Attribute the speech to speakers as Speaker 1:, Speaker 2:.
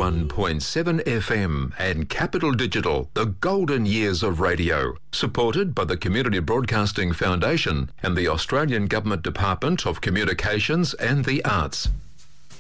Speaker 1: 101.7 FM and Capital Digital, the golden years of radio. Supported by the Community Broadcasting Foundation and the Australian Government Department of Communications and the Arts.